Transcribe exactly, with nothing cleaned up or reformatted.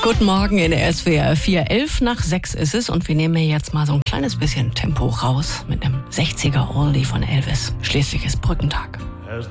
Guten Morgen in der S W R vier. elf nach sechs ist es und wir nehmen hier jetzt mal so ein kleines bisschen Tempo raus mit einem sechziger Oldie von Elvis. Schließlich ist Brückentag.